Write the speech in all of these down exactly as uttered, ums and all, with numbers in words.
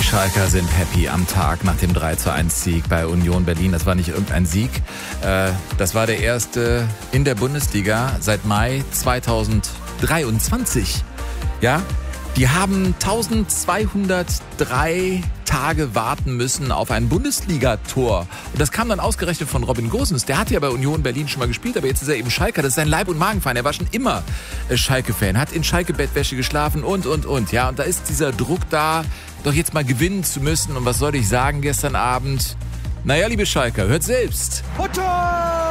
Schalker sind happy am Tag nach dem drei zu eins Sieg bei Union Berlin. Das war nicht irgendein Sieg. Das war der erste in der Bundesliga seit Mai zweitausenddreiundzwanzig. Ja, die haben eintausendzweihundertdrei Tage warten müssen auf ein Bundesligator. Und das kam dann ausgerechnet von Robin Gosens. Der hatte ja bei Union Berlin schon mal gespielt, aber jetzt ist er eben Schalker. Das ist sein Leib- und Magenverein. Er war schon immer Schalke-Fan, hat in Schalke-Bettwäsche geschlafen und, und, und. Ja, und da ist dieser Druck da, doch jetzt mal gewinnen zu müssen. Und was soll ich sagen gestern Abend? Naja, liebe Schalker, hört selbst. Und Tor!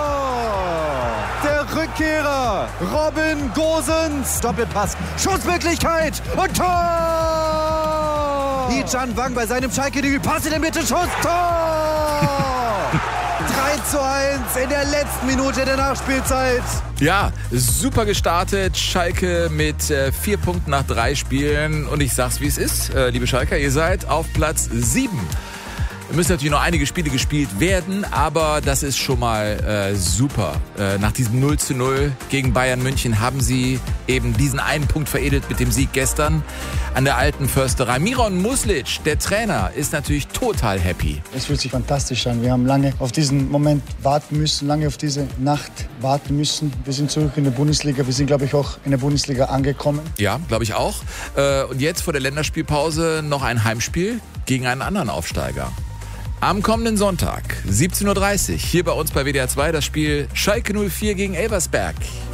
Der Rückkehrer, Robin Gosens. Doppelpass, Schussmöglichkeit und Tor! Yi-Chan Wang bei seinem Schalke-Debüt. Pass in der Mitte, Schuss, Tor! drei zu eins in der letzten Minute der Nachspielzeit. Ja, super gestartet. Schalke mit äh, vier Punkten nach drei Spielen. Und ich sag's, wie es ist, äh, liebe Schalker, ihr seid auf Platz sieben. Es müssen natürlich noch einige Spiele gespielt werden, aber das ist schon mal äh, super. Äh, nach diesem null zu null gegen Bayern München haben sie eben diesen einen Punkt veredelt mit dem Sieg gestern an der alten Försterei. Miron Muslic, der Trainer, ist natürlich total happy. Es fühlt sich fantastisch an. Wir haben lange auf diesen Moment warten müssen, lange auf diese Nacht warten müssen. Wir sind zurück in der Bundesliga. Wir sind, glaube ich, auch in der Bundesliga angekommen. Ja, glaube ich auch. Äh, und jetzt vor der Länderspielpause noch ein Heimspiel gegen einen anderen Aufsteiger. Am kommenden Sonntag, siebzehn Uhr dreißig, hier bei uns bei W D R zwei, das Spiel Schalke null vier gegen Elversberg.